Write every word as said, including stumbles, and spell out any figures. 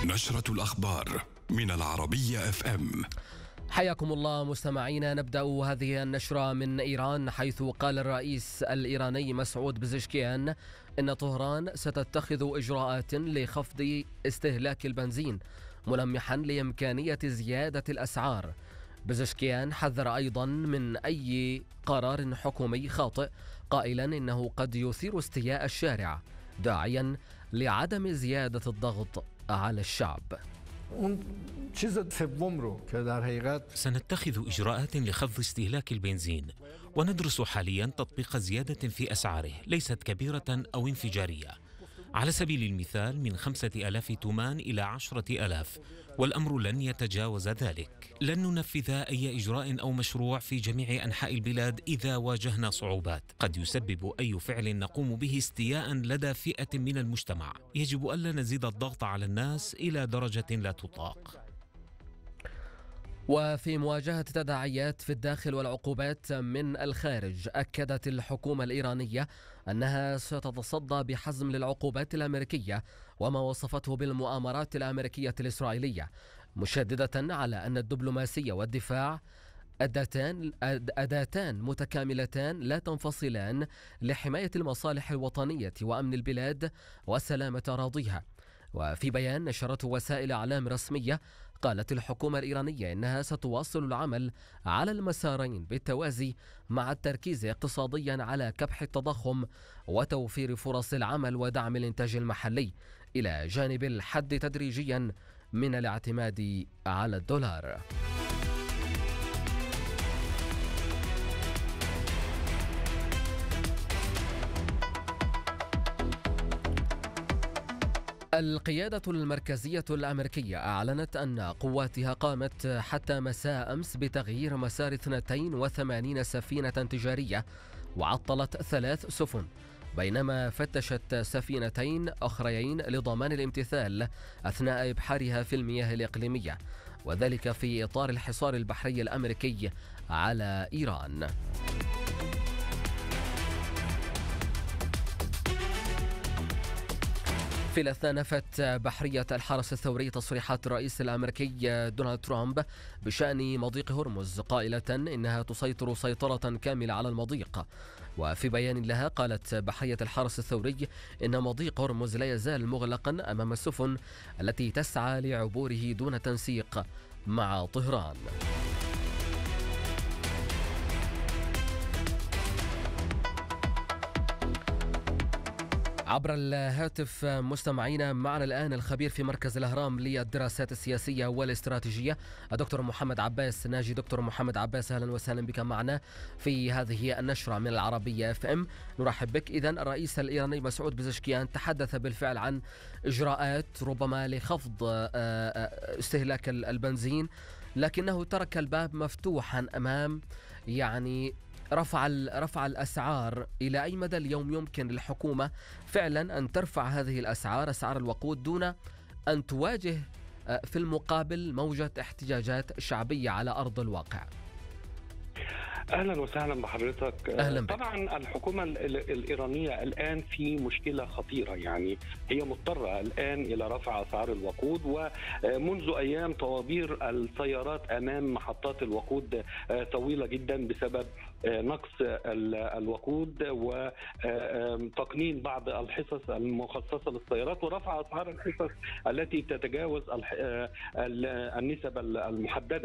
نشرة الأخبار من العربية اف ام. حياكم الله مستمعينا. نبدأ هذه النشرة من إيران، حيث قال الرئيس الإيراني مسعود بزشكيان إن طهران ستتخذ إجراءات لخفض استهلاك البنزين، ملمحا لإمكانية زيادة الأسعار. بزشكيان حذر أيضا من أي قرار حكومي خاطئ، قائلا إنه قد يثير استياء الشارع، داعيا لعدم زيادة الضغط على الشعب. سنتخذ إجراءات لخفض استهلاك البنزين، وندرس حاليا تطبيق زيادة في أسعاره ليست كبيرة أو انفجارية، على سبيل المثال من خمسة آلاف تومان إلى عشرة آلاف، والأمر لن يتجاوز ذلك. لن ننفذ أي إجراء أو مشروع في جميع أنحاء البلاد إذا واجهنا صعوبات قد يسبب أي فعل نقوم به استياء لدى فئة من المجتمع. يجب ألا نزيد الضغط على الناس إلى درجة لا تطاق. وفي مواجهة تداعيات في الداخل والعقوبات من الخارج، أكدت الحكومة الإيرانية أنها ستتصدى بحزم للعقوبات الأمريكية وما وصفته بالمؤامرات الأمريكية الإسرائيلية، مشددة على أن الدبلوماسية والدفاع أداتان أداتان متكاملتان لا تنفصلان لحماية المصالح الوطنية وأمن البلاد وسلامة أراضيها. وفي بيان نشرته وسائل إعلام رسمية، قالت الحكومة الإيرانية إنها ستواصل العمل على المسارين بالتوازي، مع التركيز اقتصاديا على كبح التضخم وتوفير فرص العمل ودعم الإنتاج المحلي، إلى جانب الحد تدريجيا من الاعتماد على الدولار. القيادة المركزية الأمريكية أعلنت أن قواتها قامت حتى مساء أمس بتغيير مسار اثنتين وثمانين سفينة تجارية وعطلت ثلاث سفن، بينما فتشت سفينتين أخريين لضمان الامتثال أثناء إبحارها في المياه الإقليمية، وذلك في إطار الحصار البحري الأمريكي على إيران. في الأثناء نفت بحرية الحرس الثوري تصريحات الرئيس الأمريكي دونالد ترامب بشأن مضيق هرمز، قائلة إنها تسيطر سيطرة كاملة على المضيق. وفي بيان لها قالت بحرية الحرس الثوري إن مضيق هرمز لا يزال مغلقا أمام السفن التي تسعى لعبوره دون تنسيق مع طهران. عبر الهاتف مستمعينا معنا الآن الخبير في مركز الأهرام للدراسات السياسية والاستراتيجية الدكتور محمد عباس ناجي. دكتور محمد عباس، أهلا وسهلا بك معنا في هذه النشرة من العربية اف ام. نرحب بك. إذن الرئيس الإيراني مسعود بزشكيان تحدث بالفعل عن إجراءات ربما لخفض استهلاك البنزين، لكنه ترك الباب مفتوحا أمام يعني رفع رفع الأسعار. إلى أي مدى اليوم يمكن للحكومة فعلا أن ترفع هذه الأسعار، أسعار الوقود، دون أن تواجه في المقابل موجة احتجاجات شعبية على أرض الواقع؟ أهلا وسهلا بحضرتك. أهلا بك. طبعا الحكومة الإيرانية الآن في مشكلة خطيرة، يعني هي مضطرة الآن إلى رفع أسعار الوقود، ومنذ أيام طوابير السيارات أمام محطات الوقود طويلة جدا بسبب نقص الوقود وتقنين بعض الحصص المخصصة للسيارات ورفع أسعار الحصص التي تتجاوز النسب المحددة